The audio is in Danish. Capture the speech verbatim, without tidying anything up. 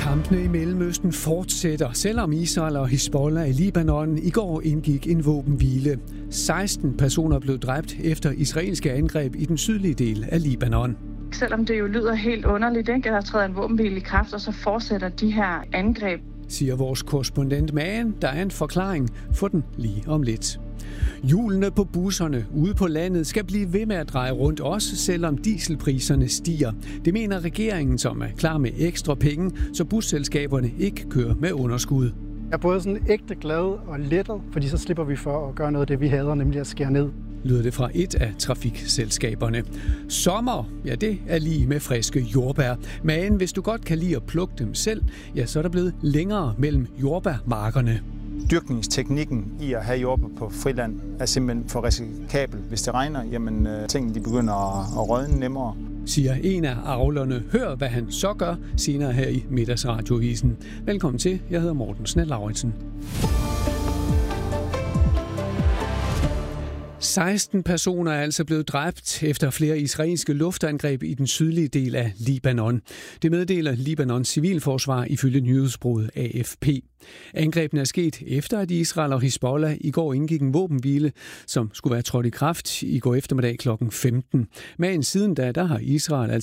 Kampene i Mellemøsten fortsætter, selvom Israel og Hizbollah i Libanon i går indgik en våbenhvile. seksten personer blev dræbt efter israelske angreb i den sydlige del af Libanon. Selvom det jo lyder helt underligt, ikke? Der træder en våbenhvile i kraft, og så fortsætter de her angreb. Siger vores korrespondent Magen, der er en forklaring for den lige om lidt. Hjulene på busserne ude på landet skal blive ved med at dreje rundt, også selvom dieselpriserne stiger. Det mener regeringen, som er klar med ekstra penge, så busselskaberne ikke kører med underskud. Jeg er både sådan ægte glad og lettet, fordi så slipper vi for at gøre noget af det, vi hader, nemlig at skære ned. Lyder det fra et af trafikselskaberne. Sommer, ja det er lige med friske jordbær. Men hvis du godt kan lide at plukke dem selv, ja så er der blevet længere mellem jordbærmarkerne. Dyrkningsteknikken i at have jordbær på friland er simpelthen for risikabel. Hvis det regner, jamen tingene de begynder at rådne nemmere. Siger en af avlerne. Hør, hvad han så gør senere her i Middagsradioavisen. Velkommen til. Jeg hedder Morten Snell-Lauritsen. seksten personer er altså blevet dræbt efter flere israelske luftangreb i den sydlige del af Libanon. Det meddeler Libanons civilforsvar ifølge nyhedsbureauet A F P. Angrebene er sket efter, at Israel og Hizbollah i går indgik en våbenhvile, som skulle være trådt i kraft i går eftermiddag klokken femten. Men siden da, der har Israel altså